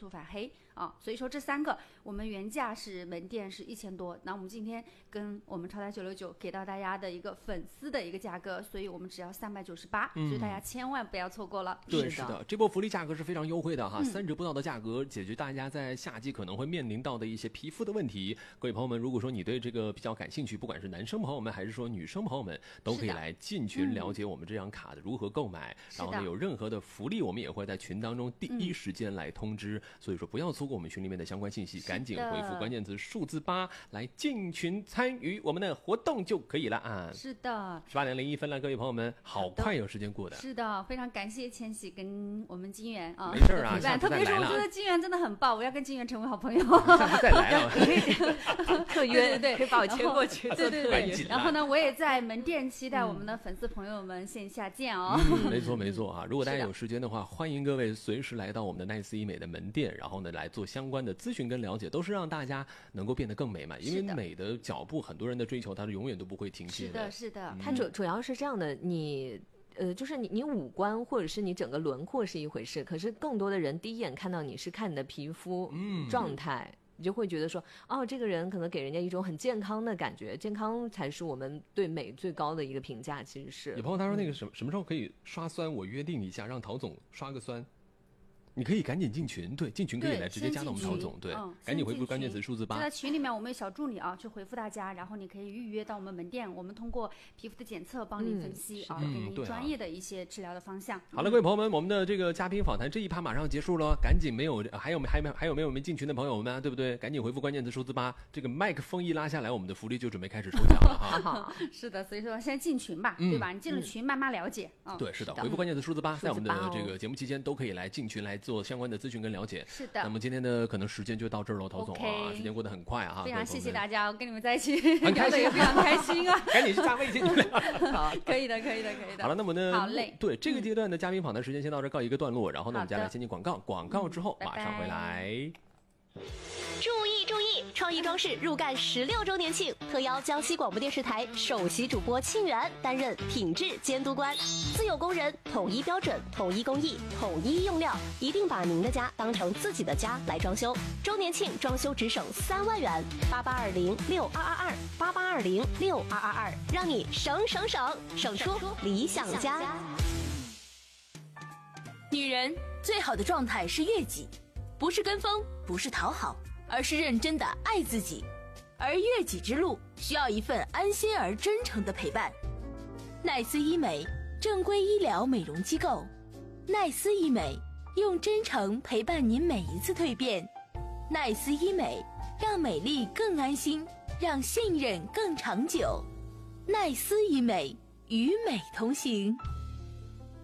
凸反黑啊。所以说这3个我们原价是门店是1000多，那我们今天跟我们超台969给到大家的一个粉丝的一个价格，所以我们只要398，所以大家千万不要错过了。 对，是的，这波福利价格是非常优惠的哈，3折不到的价格解决大家在夏季可能会面临到的一些皮肤的问题。各位朋友们，如果说你对这个比较感兴趣，不管是男生朋友们还是说女生朋友们，都可以来进群了解我们这张卡的如何购买。然后呢，有任何的福利，我们也会在群当中第一时间来通知。所以说，不要错过我们群里面的相关信息，赶紧回复关键词数字8来进群参与我们的活动就可以了啊。 是的 ，18:01了，各位朋友们，好快有时间过的。 是的，非常感谢千玺跟我们金源啊， 没事啊， 特别是我觉得金源真的很棒，我要跟金源成为好朋友。 下次再来了， 特约， 对， 可以把我接过去， 对。然后呢，我也在门店期待我们的粉丝朋友们线下见哦。 没错啊！如果大家有时间的话，欢迎各位随时来到我们的奈斯医美的门店，然后呢来做相关的咨询跟了解，都是让大家能够变得更美嘛。因为美的脚步，很多人的追求，它是永远都不会停歇的。 是的， 它主要是这样的，就是你五官或者是你整个轮廓是一回事，可是更多的人第一眼看到你是看你的皮肤状态。你就会觉得说，哦，这个人可能给人家一种很健康的感觉，健康才是我们对美最高的一个评价。其实是有朋友他说那个什么时候可以刷酸，我约定一下，让陶总刷个酸。你可以赶紧进群，对，进群可以来直接加到我们陶总，对，赶紧回复关键词数字8。 就在群里面，我们有小助理啊，去回复大家，然后你可以预约到我们门店，我们通过皮肤的检测帮你分析给你专业的一些治疗的方向。 好了，各位朋友们，我们的这个嘉宾访谈这一趴马上结束了，赶紧还有没有进群的朋友们，对不对？赶紧回复关键词数字8，这个麦克风一拉下来，我们的福利就准备开始抽奖了哈。 是的，所以说现在进群吧，对吧？你进了群慢慢了解。 对，是的，回复关键词数字8，在我们的这个节目期间都可以来进群来做相关的咨询跟了解。 是的， 那么今天的可能时间就到这儿了，陶总啊，时间过得很快啊， 非常谢谢大家，我跟你们在一起很开心， 也非常开心啊， 赶紧去加微信去。 好，可以的。 好了，那么呢， 好嘞， 对这个阶段的嘉宾访谈时间先到这告一个段落，然后呢，我们接下来先进广告之后马上回来。 注意！创意装饰入干16周年庆，特邀江西广播电视台首席主播沁园担任品质监督官，自有工人，统一标准，统一工艺，统一用料，一定把您的家当成自己的家来装修。周年庆装修只省3万元，88206222，88206222，让你省出理想家。 女人最好的状态是悦己，不是跟风，不是讨好，而是认真的爱自己。而悦己之路需要一份安心而真诚的陪伴。奈斯医美，正规医疗美容机构。奈斯医美，用真诚陪伴您每一次蜕变。奈斯医美，让美丽更安心，让信任更长久。奈斯医美，与美同行。